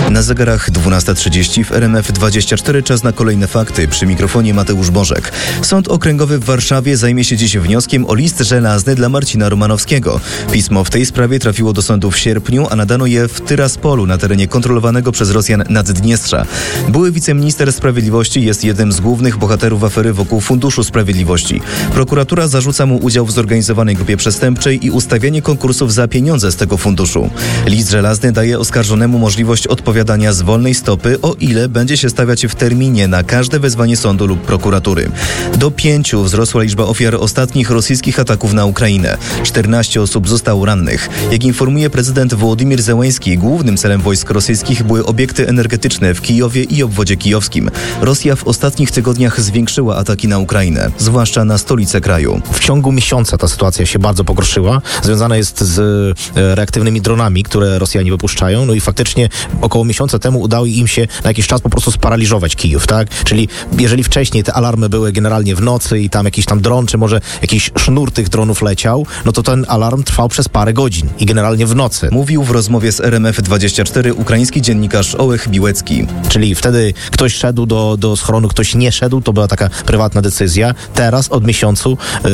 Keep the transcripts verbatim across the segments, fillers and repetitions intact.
Na zegarach dwunasta trzydzieści w R M F dwadzieścia cztery czas na kolejne fakty. Przy mikrofonie Mateusz Bożek. Sąd Okręgowy w Warszawie zajmie się dziś wnioskiem o list żelazny dla Marcina Romanowskiego. Pismo w tej sprawie trafiło do sądu w sierpniu, a nadano je w Tyraspolu na terenie kontrolowanego przez Rosjan Naddniestrza. Były wiceminister sprawiedliwości jest jednym z głównych bohaterów afery wokół Funduszu Sprawiedliwości. Prokuratura zarzuca mu udział w zorganizowanej grupie przestępczej i ustawianie konkursów za pieniądze z tego funduszu. List żelazny daje oskarżonemu możliwość odpowiadania z wolnej stopy, o ile będzie się stawiać w terminie na każde wezwanie sądu lub prokuratury. Do pięciu wzrosła liczba ofiar ostatnich rosyjskich ataków na Ukrainę. czternaście osób zostało rannych. Jak informuje prezydent Wołodymyr Zełenski, głównym celem wojsk rosyjskich były obiekty energetyczne w Kijowie i obwodzie kijowskim. Rosja w ostatnich tygodniach zwiększyła ataki na Ukrainę, zwłaszcza na stolicę kraju. W ciągu miesiąca ta sytuacja się bardzo pogorszyła. Związana jest z e, reaktywnymi dronami, które Rosjanie wypuszczają. No i faktycznie około miesiąca temu udało im się na jakiś czas po prostu sparaliżować Kijów, tak? Czyli jeżeli wcześniej te alarmy były generalnie w nocy i tam jakiś tam dron, czy może jakiś sznur tych dronów leciał, no to ten alarm trwał przez parę godzin i generalnie w nocy. Mówił w rozmowie z R M F dwadzieścia cztery ukraiński dziennikarz Ołech Biłecki. Czyli wtedy ktoś szedł do, do schronu, ktoś nie szedł, to była taka prywatna decyzja. Teraz od miesiącu yy,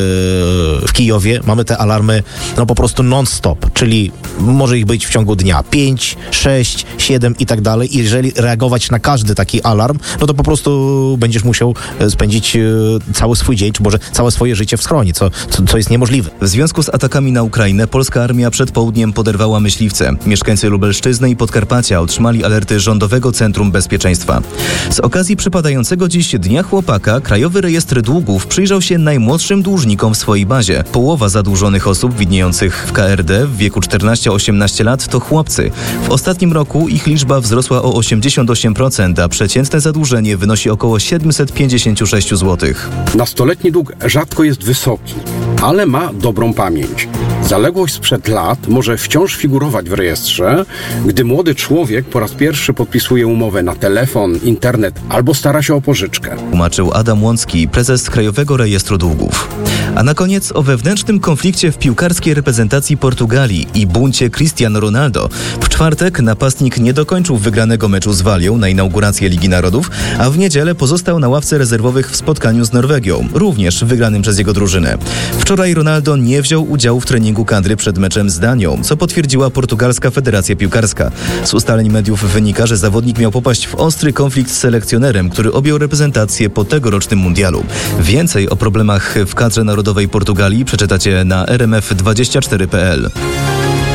w Kijowie mamy te alarmy no po prostu non-stop, czyli może ich być w ciągu dnia pięć, sześć, siedem i tak dalej. I jeżeli reagować na każdy taki alarm, no to po prostu będziesz musiał spędzić yy, cały swój dzień, czy może całe swoje życie w schronie, co, co, co jest niemożliwe. W związku z atakami na Ukrainę polska armia przed południem poderwała myśliwce. Mieszkańcy Lubelszczyzny i Podkarpacia otrzymali alerty Rządowego Centrum Bezpieczeństwa. Z okazji przypadającego dziś Dnia Chłopaka Krajowy Rejestr Długów przyjrzał się najmłodszym dłużnikom w swojej bazie. Połowa zadłużonych osób widniejących w K R D w wieku czternaście osiemnaście lat to chłopcy. W ostatnim roku ich liczba wzrosła o osiemdziesiąt osiem procent, a przeciętne zadłużenie wynosi około siedemset pięćdziesiąt sześć złotych. Nastoletni dług rzadko jest wysoki, ale ma dobrą pamięć. Zaległość sprzed lat może wciąż figurować w rejestrze, gdy młody człowiek po raz pierwszy podpisuje umowę na telefon, internet albo stara się o pożyczkę. Tłumaczył Adam Łącki, prezes Krajowego Rejestru Długów. A na koniec o wewnętrznym konflikcie w piłkarskiej reprezentacji Portugalii i buncie Cristiano Ronaldo. W czwartek napastnik nie dokończył wygranego meczu z Walią na inaugurację Ligi Narodów, a w niedzielę pozostał na ławce rezerwowych w spotkaniu z Norwegią, również wygranym przez jego drużynę. Wczoraj Ronaldo nie wziął udziału w treningu kadry przed meczem z Danią, co potwierdziła Portugalska Federacja Piłkarska. Z ustaleń mediów wynika, że zawodnik miał popaść w ostry konflikt z selekcjonerem, który objął reprezentację po tegorocznym mundialu. Więcej o problemach w kadrze narodowej Portugalii przeczytacie na r m f dwadzieścia cztery kropka p l.